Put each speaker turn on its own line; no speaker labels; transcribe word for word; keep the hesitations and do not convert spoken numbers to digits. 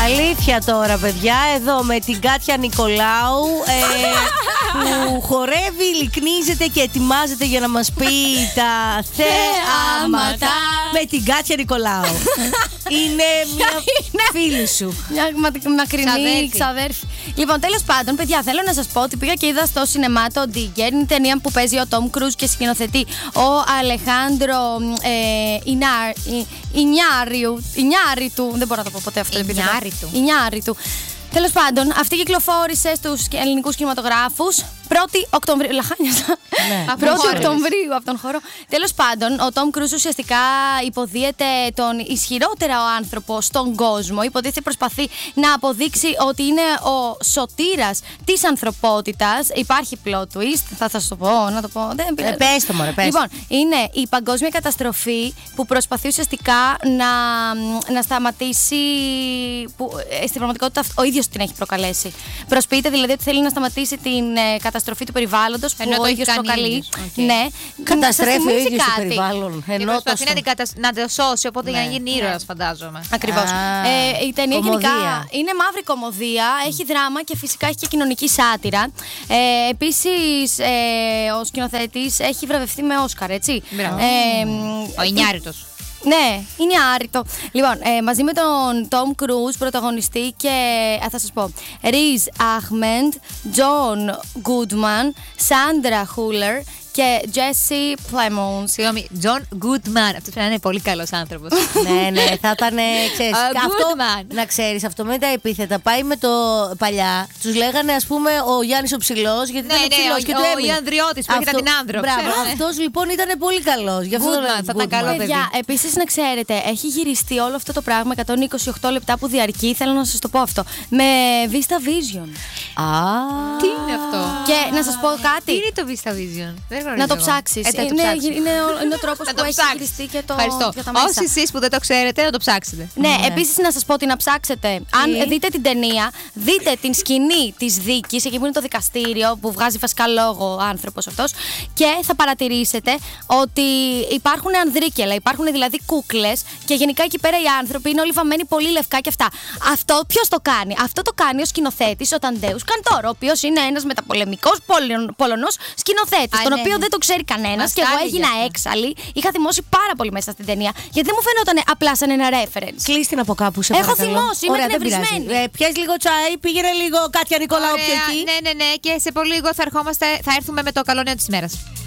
Αλήθεια τώρα, παιδιά, εδώ με την Κάτια Νικολάου ε, που χορεύει, λυκνίζεται και ετοιμάζεται για να μας πει τα θεάματα με την Κάτια Νικολάου. Είναι μια φίλη σου.
Μια μακρινή ξαδέρφη. Λοιπόν, τέλος πάντων, παιδιά, θέλω να σας πω ότι πήγα και είδα στο σινεμά το Digger. Είναι η ταινία που παίζει ο Τόμ Κρούζ και σκηνοθετεί ο Αλεχάνδρο Ινιάριτου. Δεν μπορώ να το πω ποτέ αυτό. Ινιάριτου. Τέλος πάντων, αυτή κυκλοφόρησε στους ελληνικούς κινηματογράφους πρώτη Οκτωβρίου. Λαχάνιασα. πρώτη Οκτωβρίου από τον χώρο. Τέλος πάντων, ο Τόμ Κρούζ ουσιαστικά υποδίεται τον ισχυρότερο άνθρωπο στον κόσμο. Υποτίθεται προσπαθεί να αποδείξει ότι είναι ο σωτήρας της ανθρωπότητας. Υπάρχει plot twist. Θα σας το πω, να το πω. Δεν
ε, πες το μωρέ, πες.
Λοιπόν, είναι η παγκόσμια καταστροφή που προσπαθεί ουσιαστικά να, να σταματήσει. Που, στην πραγματικότητα ο ίδιος την έχει προκαλέσει. Προσποιείται δηλαδή ότι θέλει να σταματήσει την ε, καταστροφή του περιβάλλοντος που ο ίδιος προκαλεί. Okay. Ναι.
Καταστρέφει ο ίδιος το περιβάλλον.
Και προσπαθεί να, κατασ... να το σώσει, οπότε ναι. για να γίνει ήρωας, φαντάζομαι.
Ακριβώς. Ε, η ταινία κομμωδία. Γενικά είναι μαύρη κομμωδία, mm. έχει δράμα και φυσικά έχει και κοινωνική σάτυρα. Ε, επίσης, ε, ο σκηνοθέτης έχει βραβευτεί με Όσκαρ, έτσι.
Ε, ο Ινιάριτος.
Ναι, είναι άρρητο. Λοιπόν, ε, μαζί με τον Τόμ Κρούζ πρωταγωνιστή και α, θα σας πω Ριζ Αχμέντ, Τζον Γκούντμαν, Σάντρα Χούλερ και Τζέσι Πλέμονς.
Συγγνώμη, Τζον Γκούντμαν. Αυτό πρέπει να είναι πολύ καλός άνθρωπος.
Ναι, ναι, θα ήταν. Ξέρεις, αυτό, να ξέρεις, αυτό με τα επίθετα πάει με το παλιά. Τους λέγανε, ας πούμε, ο Γιάννης ο Ψηλός, γιατί
ναι,
ήταν
ναι,
ψηλός
ο,
και
ο, ο Ιανδριώτης που έκανε την άνδρο.
Μπράβο, αυτός λοιπόν ήταν πολύ καλός. Γι' αυτό
θα ήταν καλό παιδί.
Επίσης, να ξέρετε, έχει γυριστεί όλο αυτό το πράγμα εκατόν είκοσι οκτώ λεπτά που διαρκεί. Θέλω να σας το πω αυτό. Με Vista Vision.
Α,
τι είναι αυτό?
Και να σας πω κάτι.
Τι είναι το Vista Vision?
Να το ψάξεις.
Ε,
είναι,
το
είναι, είναι ο τρόπος που έχει γυριστεί και το, για τα μέσα.
Όσοι εσείς που δεν το ξέρετε, να το ψάξετε.
Ναι, ναι. Επίσης να σας πω ότι να ψάξετε. Αν ε. δείτε την ταινία, δείτε την σκηνή της δίκης, εκεί που είναι το δικαστήριο, που βγάζει βασικά λόγο ο άνθρωπος αυτός, και θα παρατηρήσετε ότι υπάρχουν ανδρίκελα, υπάρχουν δηλαδή κούκλες και γενικά εκεί πέρα οι άνθρωποι είναι όλοι βαμμένοι πολύ λευκά και αυτά. Αυτό ποιος το κάνει? Αυτό το κάνει ο σκηνοθέτης, ο Ταντέους Καντόρο, ο οποίος είναι ένας μεταπολεμικός Πολωνός σκηνοθέτης, τον οποίο δεν το ξέρει κανένας και εγώ έγινα έξαλλη. Είχα θυμώσει πάρα πολύ μέσα στην ταινία, γιατί δεν μου φαινόταν απλά σαν ένα reference.
Κλείστη από κάπου, σε
Έχω θυμώσει, είμαι εκνευρισμένη.
Ε, πιες λίγο τσάι, πήγαινε λίγο Κάτια Νικολάου πιο εκεί.
Ναι, ναι, ναι, και σε πολύ λίγο θα, ερχόμαστε, θα έρθουμε με το καλό νέο της ημέρας.